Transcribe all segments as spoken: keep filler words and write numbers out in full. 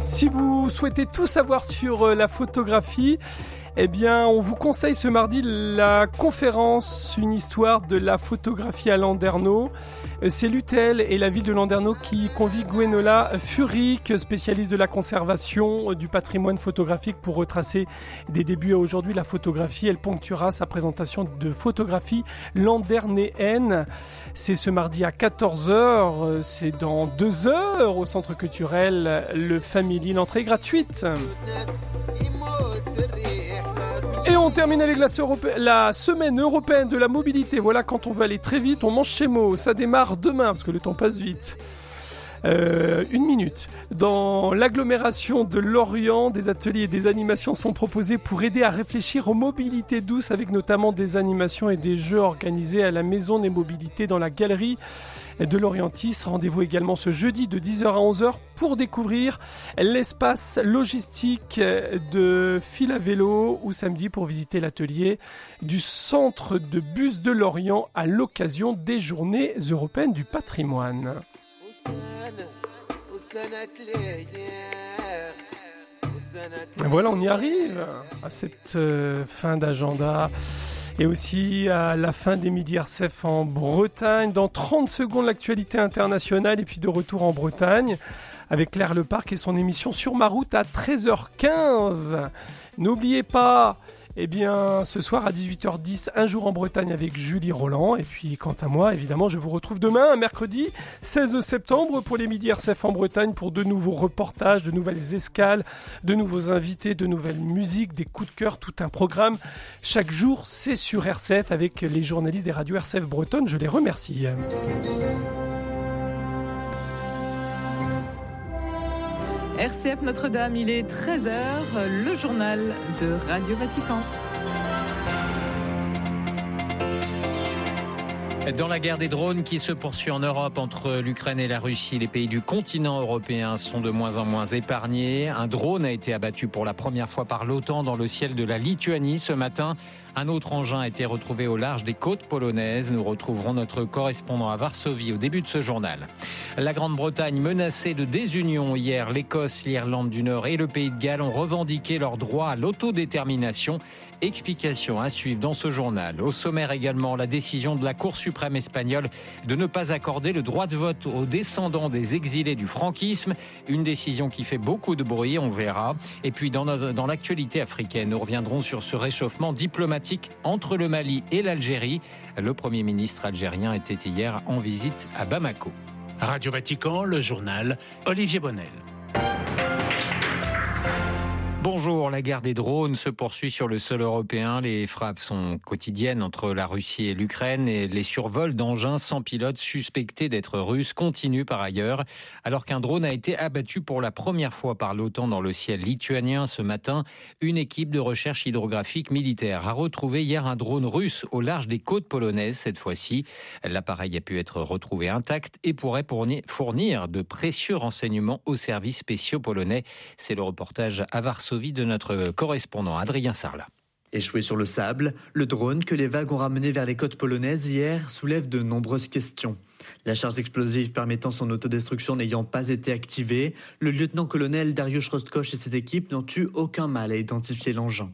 Si vous souhaitez tout savoir sur la photographie, eh bien, on vous conseille ce mardi la conférence Une histoire de la photographie à Landerneau. C'est l'U T L et la ville de Landerneau qui convie Gwenola Furic, spécialiste de la conservation du patrimoine photographique, pour retracer des débuts à aujourd'hui la photographie. Elle ponctuera sa présentation de photographie landernéenne. C'est ce mardi à quatorze heures, c'est dans deux heures au centre culturel Le Family. L'entrée est gratuite. Et on termine avec la, la semaine européenne de la mobilité. Voilà, quand on veut aller très vite, on mange chez Mo. Ça démarre demain, parce que le temps passe vite. Euh, une minute. Dans l'agglomération de Lorient, des ateliers et des animations sont proposés pour aider à réfléchir aux mobilités douces, avec notamment des animations et des jeux organisés à la Maison des Mobilités dans la galerie de l'Orientis. Rendez-vous également ce jeudi de dix heures à onze heures pour découvrir l'espace logistique de Fil à Vélo, ou samedi pour visiter l'atelier du centre de bus de Lorient à l'occasion des Journées européennes du patrimoine. Voilà, on y arrive à cette euh, fin d'agenda. Et aussi à la fin des Midi R C F en Bretagne. Dans trente secondes, l'actualité internationale. Et puis de retour en Bretagne avec Claire Leparc et son émission Sur ma route à treize heures quinze. N'oubliez pas, eh bien, ce soir à dix-huit heures dix, Un jour en Bretagne avec Julie Roland. Et puis, quant à moi, évidemment, je vous retrouve demain, mercredi seize septembre, pour les Midi R C F en Bretagne, pour de nouveaux reportages, de nouvelles escales, de nouveaux invités, de nouvelles musiques, des coups de cœur, tout un programme. Chaque jour, c'est sur R C F avec les journalistes des radios R C F bretonnes. Je les remercie. R C F Notre-Dame, il est treize heures, le journal de Radio Vatican. Dans la guerre des drones qui se poursuit en Europe entre l'Ukraine et la Russie, les pays du continent européen sont de moins en moins épargnés. Un drone a été abattu pour la première fois par l'OTAN dans le ciel de la Lituanie ce matin. Un autre engin a été retrouvé au large des côtes polonaises. Nous retrouverons notre correspondant à Varsovie au début de ce journal. La Grande-Bretagne menacée de désunion hier. L'Écosse, l'Irlande du Nord et le Pays de Galles ont revendiqué leur droit à l'autodétermination. Explication à suivre dans ce journal. Au sommaire également, la décision de la Cour suprême espagnole de ne pas accorder le droit de vote aux descendants des exilés du franquisme. Une décision qui fait beaucoup de bruit, on verra. Et puis dans, notre, dans l'actualité africaine, nous reviendrons sur ce réchauffement diplomatique entre le Mali et l'Algérie. Le Premier ministre algérien était hier en visite à Bamako. Radio Vatican, le journal, Olivier Bonnel. Bonjour, la guerre des drones se poursuit sur le sol européen. Les frappes sont quotidiennes entre la Russie et l'Ukraine et les survols d'engins sans pilote suspectés d'être russes continuent par ailleurs. Alors qu'un drone a été abattu pour la première fois par l'OTAN dans le ciel lituanien ce matin, une équipe de recherche hydrographique militaire a retrouvé hier un drone russe au large des côtes polonaises cette fois-ci. L'appareil a pu être retrouvé intact et pourrait fournir de précieux renseignements aux services spéciaux polonais. C'est le reportage à Varsovie de notre correspondant Adrien Sarlat. Échoué sur le sable, le drone que les vagues ont ramené vers les côtes polonaises hier soulève de nombreuses questions. La charge explosive permettant son autodestruction n'ayant pas été activée, le lieutenant-colonel Dariusz Rostkosz et ses équipes n'ont eu aucun mal à identifier l'engin.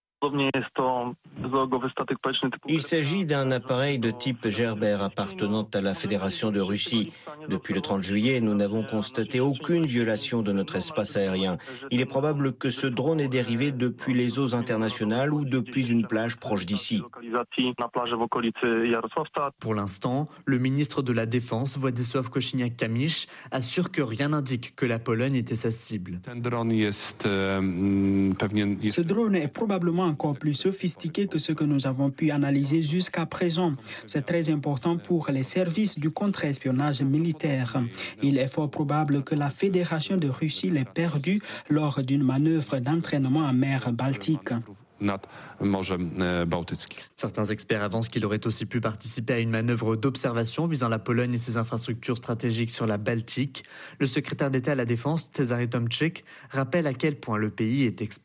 Il s'agit d'un appareil de type Gerber appartenant à la Fédération de Russie. Depuis le trente juillet, nous n'avons constaté aucune violation de notre espace aérien. Il est probable que ce drone est dérivé depuis les eaux internationales ou depuis une plage proche d'ici. Pour l'instant, le ministre de la Défense, Władysław Kosiniak-Kamysz, assure que rien n'indique que la Pologne était sa cible. Ce drone est probablement encore plus sophistiqué que ce que nous avons pu analyser jusqu'à présent. C'est très important pour les services du contre-espionnage militaire. Il est fort probable que la Fédération de Russie l'ait perdu lors d'une manœuvre d'entraînement en mer Baltique. Certains experts avancent qu'il aurait aussi pu participer à une manœuvre d'observation visant la Pologne et ses infrastructures stratégiques sur la Baltique. Le secrétaire d'État à la Défense, Cezary Tomczyk, rappelle à quel point le pays est exposé.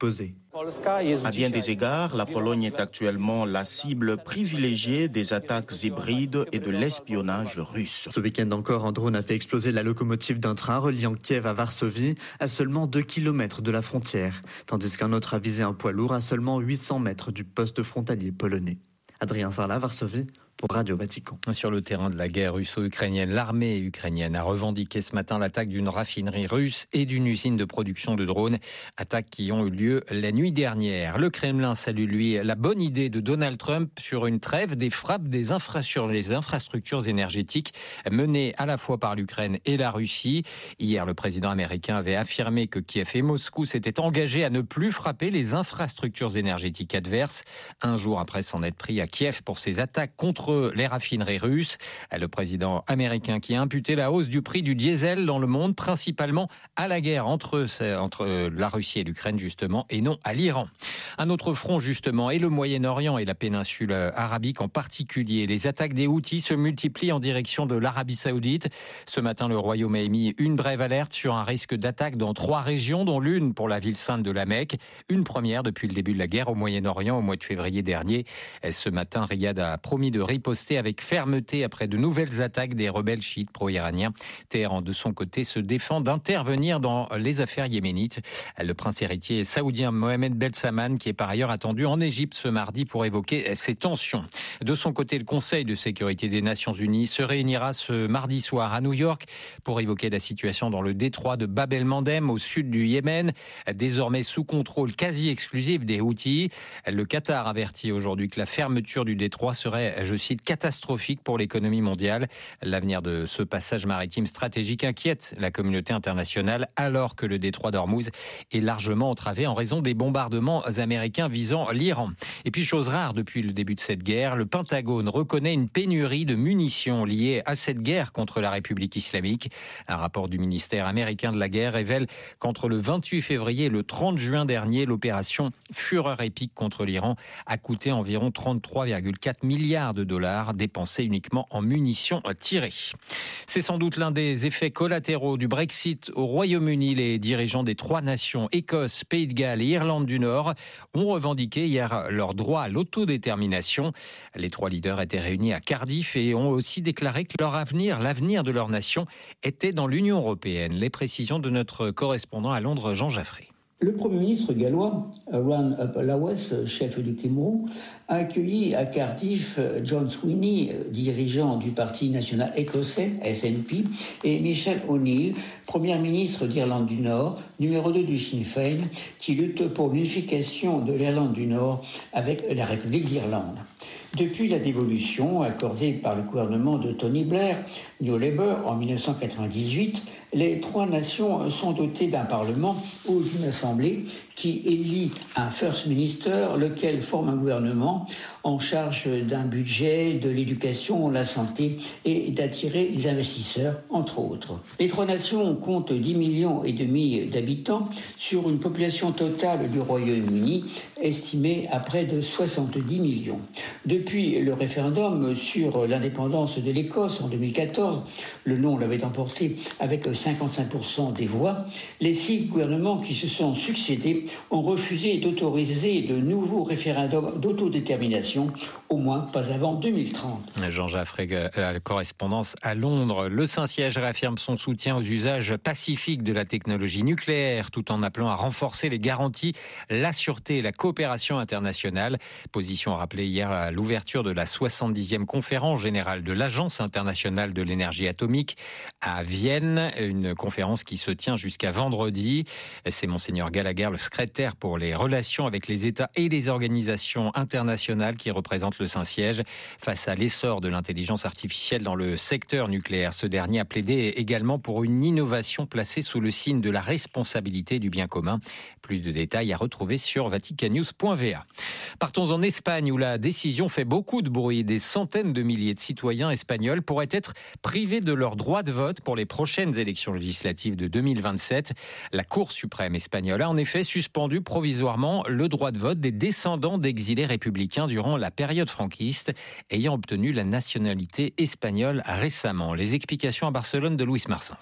À bien des égards, la Pologne est actuellement la cible privilégiée des attaques hybrides et de l'espionnage russe. Ce week-end encore, un drone a fait exploser la locomotive d'un train reliant Kiev à Varsovie, à seulement deux kilomètres de la frontière, tandis qu'un autre a visé un poids lourd à seulement huit cents mètres du poste frontalier polonais. Adrien Sarlat, Varsovie, pour Radio Vatican. Sur le terrain de la guerre russo-ukrainienne, l'armée ukrainienne a revendiqué ce matin l'attaque d'une raffinerie russe et d'une usine de production de drones, attaques qui ont eu lieu la nuit dernière. Le Kremlin salue, lui, la bonne idée de Donald Trump sur une trêve des frappes des infra- sur les infrastructures énergétiques menées à la fois par l'Ukraine et la Russie. Hier, le président américain avait affirmé que Kiev et Moscou s'étaient engagés à ne plus frapper les infrastructures énergétiques adverses, un jour après s'en être pris à Kiev pour ses attaques contre les raffineries russes. Le président américain qui a imputé la hausse du prix du diesel dans le monde, principalement à la guerre entre, entre la Russie et l'Ukraine, justement, et non à l'Iran. Un autre front, justement, est le Moyen-Orient et la péninsule arabique en particulier. Les attaques des Houthis se multiplient en direction de l'Arabie Saoudite. Ce matin, le Royaume a émis une brève alerte sur un risque d'attaque dans trois régions, dont l'une pour la ville sainte de la Mecque. Une première depuis le début de la guerre au Moyen-Orient au mois de février dernier. Ce matin, Riyad a promis de riposter avec fermeté après de nouvelles attaques des rebelles chiites pro-iraniens. Téhéran, de son côté, se défend d'intervenir dans les affaires yéménites. Le prince héritier saoudien Mohamed Ben Salman, qui est par ailleurs attendu en Égypte ce mardi pour évoquer ces tensions. De son côté, le Conseil de sécurité des Nations Unies se réunira ce mardi soir à New York pour évoquer la situation dans le détroit de Bab el-Mandeb au sud du Yémen, désormais sous contrôle quasi exclusif des Houthis. Le Qatar avertit aujourd'hui que la fermeture du détroit serait, je cite, catastrophique pour l'économie mondiale. L'avenir de ce passage maritime stratégique inquiète la communauté internationale alors que le détroit d'Ormuz est largement entravé en raison des bombardements américains visant l'Iran. Et puis, chose rare depuis le début de cette guerre, le Pentagone reconnaît une pénurie de munitions liée à cette guerre contre la République islamique. Un rapport du ministère américain de la guerre révèle qu'entre le vingt-huit février et le trente juin dernier, l'opération Fureur épique contre l'Iran a coûté environ trente-trois virgule quatre milliards de dollars dépensés uniquement en munitions tirées. C'est sans doute l'un des effets collatéraux du Brexit au Royaume-Uni. Les dirigeants des trois nations, Écosse, Pays de Galles et Irlande du Nord, ont revendiqué hier leur droit à l'autodétermination. Les trois leaders étaient réunis à Cardiff et ont aussi déclaré que leur avenir, l'avenir de leur nation, était dans l'Union européenne. Les précisions de notre correspondant à Londres, Jean Jaffré. Le Premier ministre gallois, Ron Lawes, chef du Cameroun, a accueilli à Cardiff John Sweeney, dirigeant du Parti national écossais, S N P, et Michelle O'Neill, Premier ministre d'Irlande du Nord, numéro deux du Sinn Féin, qui lutte pour l'unification de l'Irlande du Nord avec la République d'Irlande. Depuis la dévolution accordée par le gouvernement de Tony Blair, New Labour, en dix-neuf cent quatre-vingt-dix-huit, les trois nations sont dotées d'un parlement ou d'une assemblée qui élit un First Minister, lequel forme un gouvernement en charge d'un budget, de l'éducation, la santé et d'attirer des investisseurs, entre autres. Les trois nations comptent dix millions et demi d'habitants sur une population totale du Royaume-Uni estimée à près de soixante-dix millions. Depuis le référendum sur l'indépendance de l'Écosse en deux mille quatorze, le non l'avait emporté avec cinquante-cinq pour cent des voix, les six gouvernements qui se sont succédés ont refusé d'autoriser de nouveaux référendums d'autodétermination, au moins pas avant deux mille trente. Jean Jaffré, la correspondance à Londres. Le Saint-Siège réaffirme son soutien aux usages pacifiques de la technologie nucléaire, tout en appelant à renforcer les garanties, la sûreté et la coopération internationale. Position rappelée hier à l'ouverture de la soixante-dixième conférence générale de l'Agence internationale de l'énergie atomique à Vienne, une conférence qui se tient jusqu'à vendredi. C'est Monseigneur Gallagher, le secrétaire pour les relations avec les États et les organisations internationales qui représentent le Saint-Siège face à l'essor de l'intelligence artificielle dans le secteur nucléaire. Ce dernier a plaidé également pour une innovation placée sous le signe de la responsabilité du bien commun. Plus de détails à retrouver sur vaticannews point v a. Partons en Espagne où la décision fait beaucoup de bruit. Des centaines de milliers de citoyens espagnols pourraient être privés de leur droit de vote pour les prochaines élections législatives de deux mille vingt-sept. La Cour suprême espagnole a en effet suspendu provisoirement le droit de vote des descendants d'exilés républicains durant la période franquiste, ayant obtenu la nationalité espagnole récemment. Les explications à Barcelone de Luis Marsens.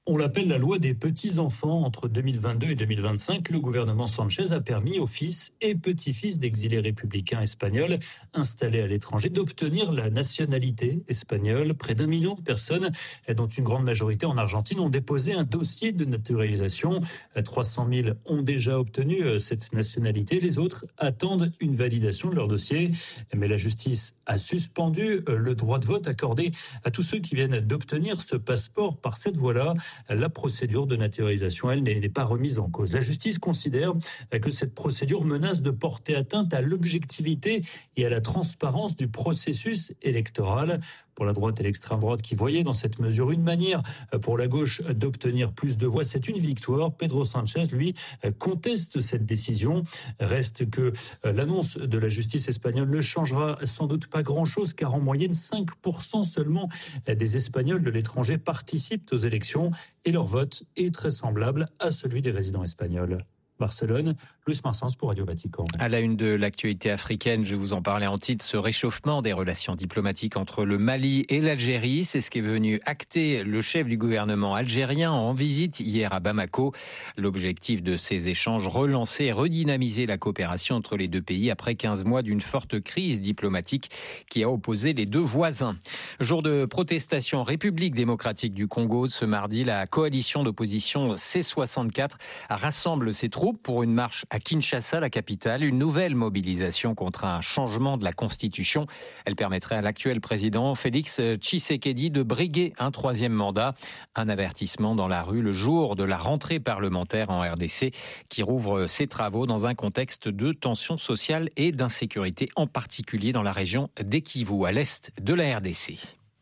On l'appelle la loi des petits-enfants. Entre deux mille vingt-deux et deux mille vingt-cinq, le gouvernement Sanchez a permis aux fils et petits-fils d'exilés républicains espagnols installés à l'étranger d'obtenir la nationalité espagnole. Près d'un million de personnes, dont une grande majorité en Argentine, ont déposé un dossier de naturalisation. trois cent mille ont déjà obtenu cette nationalité. Les autres attendent une validation de leur dossier. Mais la justice a suspendu le droit de vote accordé à tous ceux qui viennent d'obtenir ce passeport par cette voie-là. La procédure de naturalisation, elle, n'est pas remise en cause. La justice considère que cette procédure menace de porter atteinte à l'objectivité et à la transparence du processus électoral. Pour la droite et l'extrême droite qui voyaient dans cette mesure une manière pour la gauche d'obtenir plus de voix, c'est une victoire. Pedro Sanchez, lui, conteste cette décision. Reste que l'annonce de la justice espagnole ne changera sans doute pas grand-chose, car en moyenne, cinq pour cent seulement des Espagnols de l'étranger participent aux élections et leur vote est très semblable à celui des résidents espagnols. Barcelone, Luis Marsens pour Radio Vatican. À la une de l'actualité africaine, je vous en parlais en titre, ce réchauffement des relations diplomatiques entre le Mali et l'Algérie. C'est ce qu'est venu acter le chef du gouvernement algérien en visite hier à Bamako. L'objectif de ces échanges, relancer et redynamiser la coopération entre les deux pays après quinze mois d'une forte crise diplomatique qui a opposé les deux voisins. Jour de protestation en République démocratique du Congo. Ce mardi, la coalition d'opposition C soixante-quatre rassemble ses troupes pour une marche à Kinshasa, la capitale, une nouvelle mobilisation contre un changement de la Constitution. Elle permettrait à l'actuel président Félix Tshisekedi de briguer un troisième mandat. Un avertissement dans la rue le jour de la rentrée parlementaire en R D C qui rouvre ses travaux dans un contexte de tension sociale et d'insécurité, en particulier dans la région d'Ekivu, à l'est de la R D C.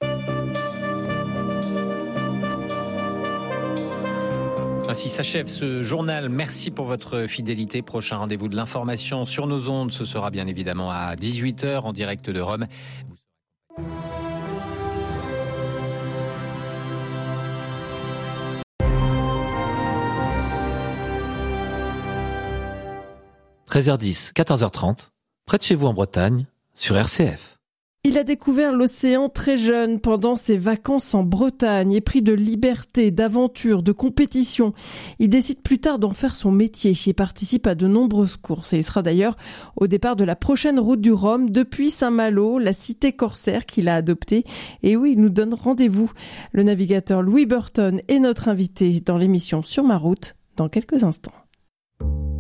Ainsi s'achève ce journal. Merci pour votre fidélité. Prochain rendez-vous de l'information sur nos ondes, ce sera bien évidemment à dix-huit heures en direct de Rome. treize heures dix, quatorze heures trente, près de chez vous en Bretagne, sur R C F. Il a découvert l'océan très jeune pendant ses vacances en Bretagne, épris de liberté, d'aventure, de compétition. Il décide plus tard d'en faire son métier et participe à de nombreuses courses. Et il sera d'ailleurs au départ de la prochaine route du Rhum depuis Saint-Malo, la cité corsaire qu'il a adoptée. Et oui, il nous donne rendez-vous. Le navigateur Louis Burton est notre invité dans l'émission Sur ma route dans quelques instants.